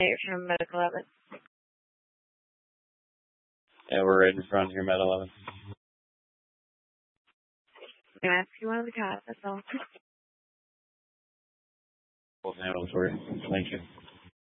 You're from Medical 11. Yeah, we're right in front here, Med 11. I'm going to ask you one of the cops, that's all. Both ambulatory. Thank you.